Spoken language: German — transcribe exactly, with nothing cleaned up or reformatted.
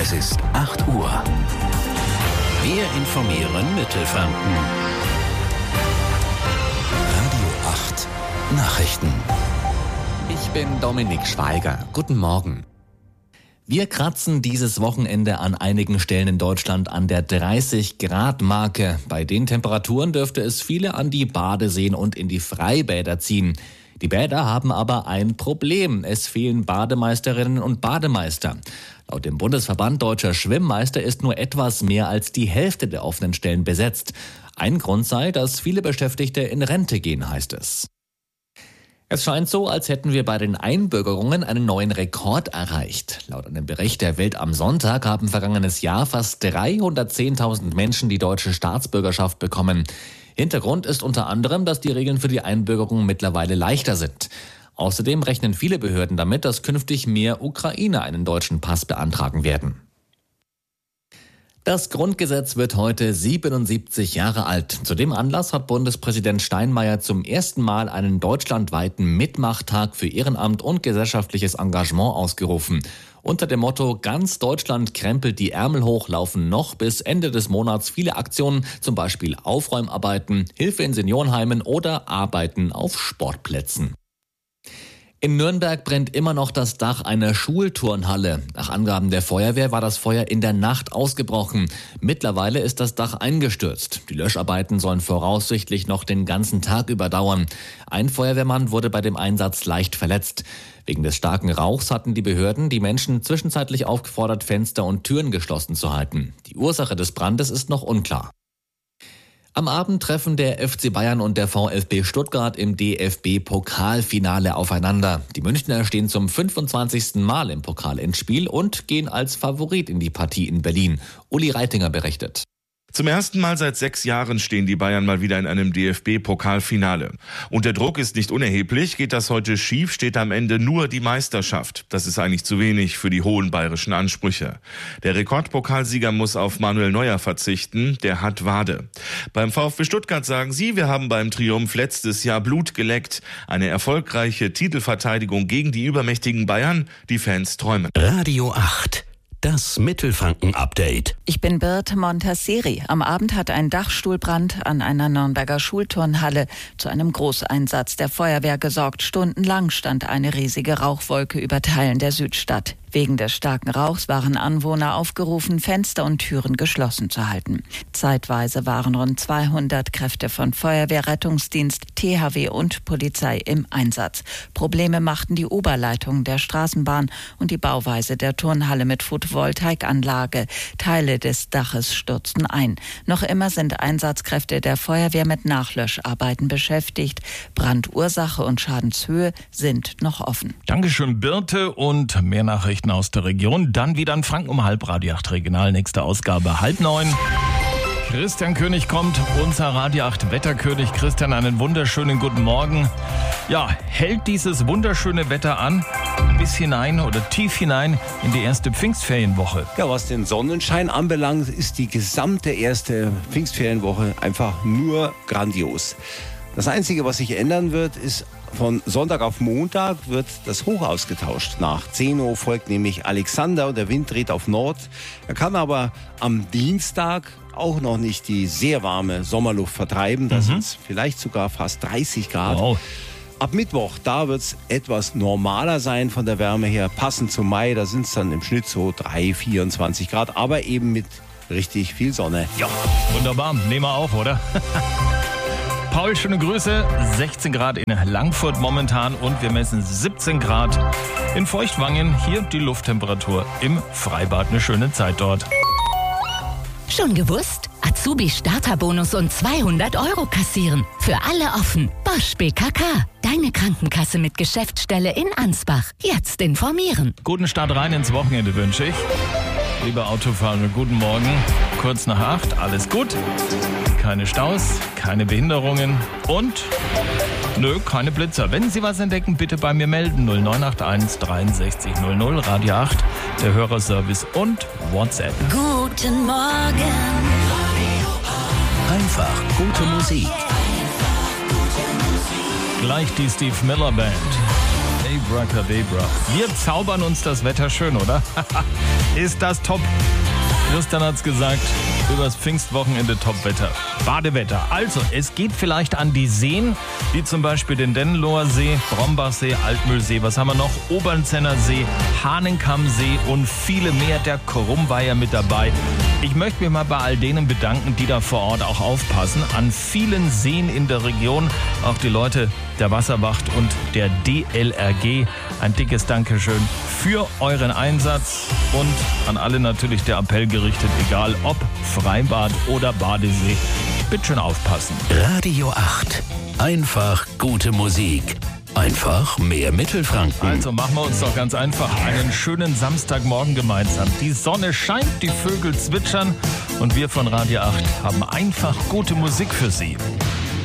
Es ist acht Uhr. Wir informieren Mittelfranken. Radio acht Nachrichten. Ich bin Dominik Schweiger. Guten Morgen. Wir kratzen dieses Wochenende an einigen Stellen in Deutschland an der dreißig Grad Marke. Bei den Temperaturen dürfte es viele an die Badeseen und in die Freibäder ziehen. Die Bäder haben aber ein Problem. Es fehlen Bademeisterinnen und Bademeister. Laut dem Bundesverband Deutscher Schwimmmeister ist nur etwas mehr als die Hälfte der offenen Stellen besetzt. Ein Grund sei, dass viele Beschäftigte in Rente gehen, heißt es. Es scheint so, als hätten wir bei den Einbürgerungen einen neuen Rekord erreicht. Laut einem Bericht der Welt am Sonntag haben vergangenes Jahr fast dreihundertzehntausend Menschen die deutsche Staatsbürgerschaft bekommen. Hintergrund ist unter anderem, dass die Regeln für die Einbürgerung mittlerweile leichter sind. Außerdem rechnen viele Behörden damit, dass künftig mehr Ukrainer einen deutschen Pass beantragen werden. Das Grundgesetz wird heute siebenundsiebzig Jahre alt. Zu dem Anlass hat Bundespräsident Steinmeier zum ersten Mal einen deutschlandweiten Mitmachtag für Ehrenamt und gesellschaftliches Engagement ausgerufen. Unter dem Motto "Ganz Deutschland krempelt die Ärmel hoch" laufen noch bis Ende des Monats viele Aktionen, zum Beispiel Aufräumarbeiten, Hilfe in Seniorenheimen oder Arbeiten auf Sportplätzen. In Nürnberg brennt immer noch das Dach einer Schulturnhalle. Nach Angaben der Feuerwehr war das Feuer in der Nacht ausgebrochen. Mittlerweile ist das Dach eingestürzt. Die Löscharbeiten sollen voraussichtlich noch den ganzen Tag überdauern. Ein Feuerwehrmann wurde bei dem Einsatz leicht verletzt. Wegen des starken Rauchs hatten die Behörden die Menschen zwischenzeitlich aufgefordert, Fenster und Türen geschlossen zu halten. Die Ursache des Brandes ist noch unklar. Am Abend treffen der F C Bayern und der VfB Stuttgart im D F B-Pokalfinale aufeinander. Die Münchner stehen zum fünfundzwanzigsten Mal im Pokalendspiel und gehen als Favorit in die Partie in Berlin. Uli Reitinger berichtet. Zum ersten Mal seit sechs Jahren stehen die Bayern mal wieder in einem D F B-Pokalfinale. Und der Druck ist nicht unerheblich. Geht das heute schief, steht am Ende nur die Meisterschaft. Das ist eigentlich zu wenig für die hohen bayerischen Ansprüche. Der Rekordpokalsieger muss auf Manuel Neuer verzichten. Der hat Wade. Beim VfB Stuttgart sagen sie, wir haben beim Triumph letztes Jahr Blut geleckt. Eine erfolgreiche Titelverteidigung gegen die übermächtigen Bayern. Die Fans träumen. Radio acht. Das Mittelfranken-Update. Ich bin Birte Montasseri. Am Abend hat ein Dachstuhlbrand an einer Nürnberger Schulturnhalle zu einem Großeinsatz der Feuerwehr gesorgt. Stundenlang stand eine riesige Rauchwolke über Teilen der Südstadt. Wegen des starken Rauchs waren Anwohner aufgerufen, Fenster und Türen geschlossen zu halten. Zeitweise waren rund zweihundert Kräfte von Feuerwehr, Rettungsdienst, T H W und Polizei im Einsatz. Probleme machten die Oberleitung der Straßenbahn und die Bauweise der Turnhalle mit Photovoltaikanlage. Teile des Daches stürzten ein. Noch immer sind Einsatzkräfte der Feuerwehr mit Nachlöscharbeiten beschäftigt. Brandursache und Schadenshöhe sind noch offen. Dankeschön, Birte, und mehr Nachrichten aus der Region. Dann wieder in Franken um halb, Radio acht Regional, nächste Ausgabe halb neun. Christian König kommt, unser Radio acht Wetterkönig. Christian, einen wunderschönen guten Morgen. Ja, hält dieses wunderschöne Wetter an bis hinein oder tief hinein in die erste Pfingstferienwoche? Ja, was den Sonnenschein anbelangt, ist die gesamte erste Pfingstferienwoche einfach nur grandios. Das Einzige, was sich ändern wird, ist, von Sonntag auf Montag wird das Hoch ausgetauscht. Nach zehn Uhr folgt nämlich Alexander und der Wind dreht auf Nord. Er kann aber am Dienstag auch noch nicht die sehr warme Sommerluft vertreiben. Da mhm. sind es vielleicht sogar fast dreißig Grad. Wow. Ab Mittwoch, da wird es etwas normaler sein von der Wärme her. Passend zum Mai, da sind es dann im Schnitt so drei, vierundzwanzig Grad. Aber eben mit richtig viel Sonne. Ja, wunderbar. Nehmen wir auf, oder? Paul, schöne Grüße. sechzehn Grad in Langfurt momentan und wir messen siebzehn Grad in Feuchtwangen. Hier die Lufttemperatur im Freibad. Eine schöne Zeit dort. Schon gewusst? Azubi-Starterbonus und zweihundert Euro kassieren. Für alle offen. Bosch B K K. Deine Krankenkasse mit Geschäftsstelle in Ansbach. Jetzt informieren. Guten Start rein ins Wochenende wünsche ich. Liebe Autofahrer, guten Morgen. Kurz nach acht, alles gut. Keine Staus, keine Behinderungen und nö, keine Blitzer. Wenn Sie was entdecken, bitte bei mir melden. null neun acht eins dreiundsechzig null null, Radio acht, der Hörerservice und WhatsApp. Guten Morgen. Einfach gute Musik. Gleich die Steve Miller Band. Abracadabra. Wir zaubern uns das Wetter schön, oder? Ist das top? Christian hat's gesagt, übers Pfingstwochenende Topwetter. Badewetter. Also, es geht vielleicht an die Seen, wie zum Beispiel den Dennenloher See, Brombachsee, Altmühlsee, was haben wir noch? Obernzenner See, Hahnenkammsee und viele mehr. Der Krumm war ja mit dabei. Ich möchte mich mal bei all denen bedanken, die da vor Ort auch aufpassen. An vielen Seen in der Region, auch die Leute der Wasserwacht und der D L R G. Ein dickes Dankeschön für euren Einsatz und an alle natürlich der Appell gerichtet, egal ob Freibad oder Badesee. Bitte schön aufpassen. Radio acht. Einfach gute Musik. Einfach mehr Mittelfranken. Also machen wir uns doch ganz einfach einen schönen Samstagmorgen gemeinsam. Die Sonne scheint, die Vögel zwitschern und wir von Radio acht haben einfach gute Musik für Sie.